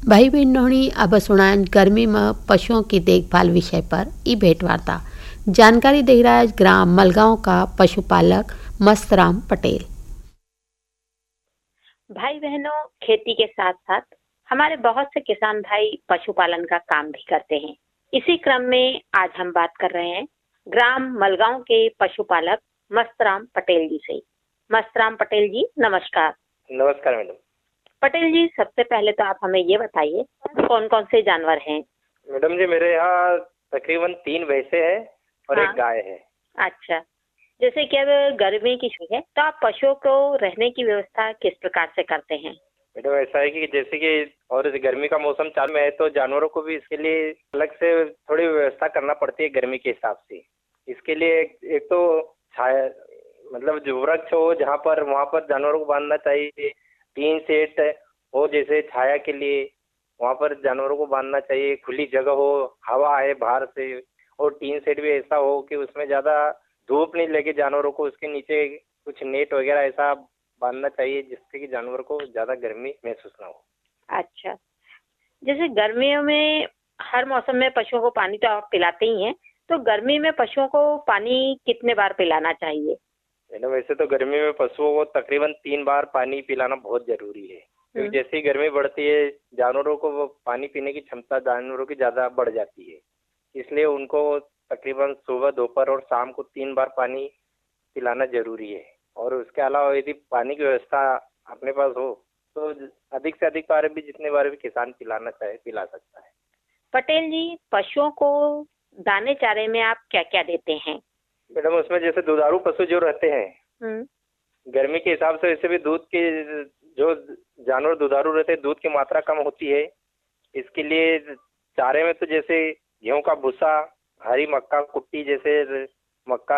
भाई बहनों अब सुनान गर्मी में पशुओं की देखभाल विषय पर ई भेंटवार्ता। जानकारी दे रहा है ग्राम मलगांव का पशुपालक मस्तराम पटेल। भाई बहनों, खेती के साथ साथ हमारे बहुत से किसान भाई पशुपालन का काम भी करते हैं। इसी क्रम में आज हम बात कर रहे हैं ग्राम मलगांव के पशुपालक मस्तराम पटेल जी से। मस्तराम पटेल जी, नमस्कार। नमस्कार मैडम। पटेल जी, सबसे पहले तो आप हमें ये बताइए कौन कौन से जानवर हैं। मैडम जी, मेरे यहाँ तकरीबन 3 भैंसे हैं और हाँ। एक गाय है। अच्छा, जैसे कि अब गर्मी की छुट्टी है तो आप पशुओं को रहने की व्यवस्था किस प्रकार से करते हैं। मैडम, ऐसा है कि जैसे कि और गर्मी का मौसम चालू में है तो जानवरों को भी इसके लिए अलग से थोड़ी व्यवस्था करना पड़ती है गर्मी के हिसाब से। इसके लिए एक तो छाया, मतलब जो वृक्ष हो जहाँ पर, वहाँ पर जानवरों को बांधना चाहिए। टीन सेट हो जैसे छाया के लिए, वहाँ पर जानवरों को बांधना चाहिए। खुली जगह हो, हवा आए बाहर से, और टीन सेट भी ऐसा हो कि उसमें ज़्यादा धूप नहीं लगे जानवरों को। उसके नीचे कुछ नेट वगैरह ऐसा बांधना चाहिए जिससे कि जानवर को ज़्यादा गर्मी महसूस ना हो। अच्छा, जैसे गर्मियों में हर मौसम में पशुओं को पानी तो आप पिलाते ही हैं, तो गर्मी में पशुओं को पानी कितने बार पिलाना चाहिए। मैडम, वैसे तो गर्मी में पशुओं को तकरीबन 3 बार पानी पिलाना बहुत जरूरी है, क्योंकि जैसे ही गर्मी बढ़ती है जानवरों को वो पानी पीने की क्षमता जानवरों की ज़्यादा बढ़ जाती है। इसलिए उनको तकरीबन सुबह, दोपहर और शाम को 3 बार पानी पिलाना जरूरी है। और उसके अलावा यदि पानी की व्यवस्था अपने पास हो तो अधिक से अधिक बार भी, जितने बार भी किसान पिलाना चाहे पिला सकता है। पटेल जी, पशुओं को दाने चारे में आप क्या क्या देते हैं। मैडम, उसमें जैसे दुधारू पशु जो रहते हैं, हम्म। गर्मी के हिसाब से वैसे भी दूध के, जो जानवर दुधारू रहते हैं, दूध की मात्रा कम होती है। इसके लिए चारे में तो जैसे गेहूं का भूसा, हरी मक्का कुट्टी, जैसे मक्का